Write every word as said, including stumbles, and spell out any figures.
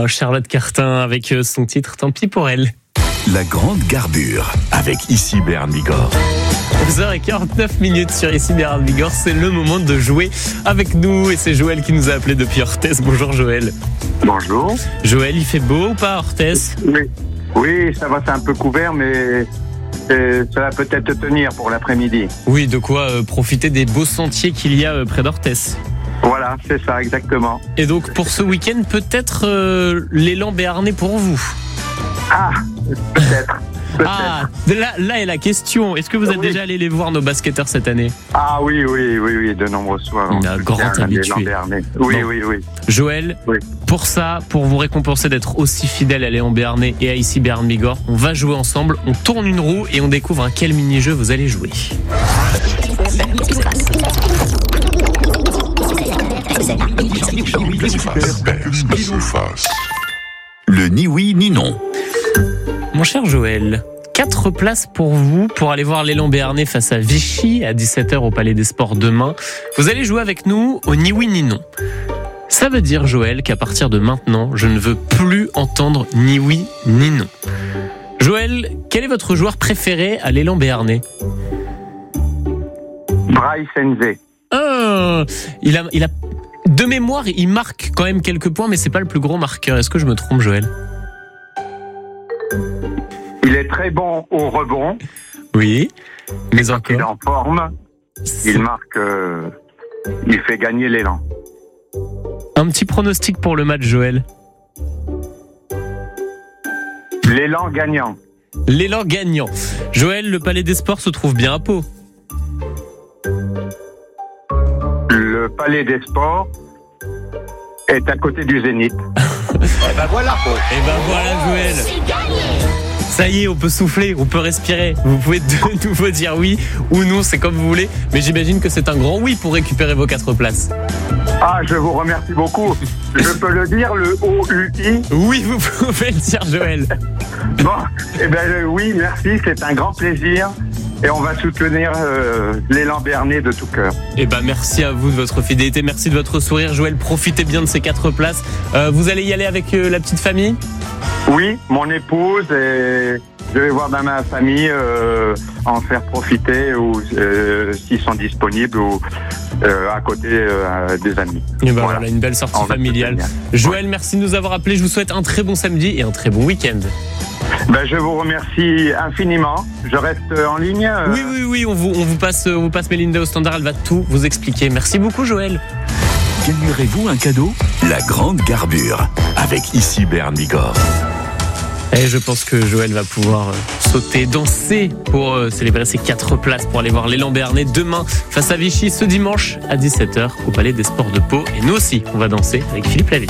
Charlotte Cartin avec son titre Tant pis pour elle. La grande garbure avec Ici Bern Bigorre. onze heures quarante-neuf minutes sur Ici Bern Bigorre, c'est le moment de jouer avec nous et c'est Joël qui nous a appelé depuis Orthez. Bonjour Joël. Bonjour. Joël, il fait beau ou pas à Orthez ? Oui. Oui, ça va, c'est un peu couvert, mais euh, ça va peut-être tenir pour l'après-midi. Oui, de quoi euh, profiter des beaux sentiers qu'il y a euh, près d'Orthez. Voilà, c'est ça, exactement. Et donc pour ce week-end, peut-être euh, l'élan béarnais pour vous. Ah, peut-être. peut-être. Ah, là, là est la question. Est-ce que vous êtes Oui. déjà allé les voir, nos basketteurs, cette année ? Ah oui, oui, oui, oui, de nombreuses fois. Un On grand soutient habitué. l'élan béarnais. Oui, Bon. oui, oui. Joël, Oui. pour ça, pour vous récompenser d'être aussi fidèle à Léon Béarnais et à Ici Bern Bigorre, on va jouer ensemble, on tourne une roue et on découvre à quel mini-jeu vous allez jouer. Le ni oui ni non. Mon cher Joël, quatre places pour vous pour aller voir l'élan Béarnais face à Vichy à dix-sept heures au Palais des Sports demain. Vous allez jouer avec nous au ni oui ni non. Ça veut dire, Joël, qu'à partir de maintenant, je ne veux plus entendre ni oui ni non. Joël, quel est votre joueur préféré à l'élan Béarnais ? Bryce Enze. Ah, il a, il a, de mémoire, il marque quand même quelques points, mais c'est pas le plus gros marqueur. Est-ce que je me trompe, Joël ? Il est très bon au rebond. Oui, mais Il est encore. en forme. Il marque. euh, il fait gagner l'élan. Un petit pronostic pour le match, Joël. L'élan gagnant. L'élan gagnant. Joël, le Palais des Sports se trouve bien à Pau. Le Palais des Sports est à côté du Zénith. Et ben voilà, Joël. Ça y est, on peut souffler, on peut respirer. Vous pouvez de nouveau dire oui ou non, c'est comme vous voulez. Mais j'imagine que c'est un grand oui pour récupérer vos quatre places. Ah, je vous remercie beaucoup. Je peux le dire, le O U I. Oui, vous pouvez le dire, Joël. Bon, eh bien euh, oui, merci, c'est un grand plaisir. Et on va soutenir euh, l'élan béarnais de tout cœur. Eh ben, merci à vous de votre fidélité, merci de votre sourire, Joël. Profitez bien de ces quatre places. Euh, vous allez y aller avec euh, la petite famille ? Oui, mon épouse et je vais voir dans ma famille euh, en faire profiter ou euh, s'ils sont disponibles ou euh, à côté euh, des amis. Et ben Voilà. voilà, une belle sortie On va familiale. soutenir. Joël, merci de nous avoir appelés. Je vous souhaite un très bon samedi et un très bon week-end. Ben, je vous remercie infiniment. Je reste en ligne. euh, Oui, oui, oui, on vous, on vous passe, on vous passe Mélinda au standard. Elle va tout vous expliquer. Merci beaucoup, Joël. Gagnerez-vous un cadeau ? La grande garbure avec Ici Bern Bigorre. Et je pense que Joël va pouvoir euh, sauter, danser pour euh, célébrer ses quatre places pour aller voir l'élan Béarnais demain face à Vichy ce dimanche à dix-sept heures au Palais des Sports de Pau. Et nous aussi, on va danser avec Philippe Lavie.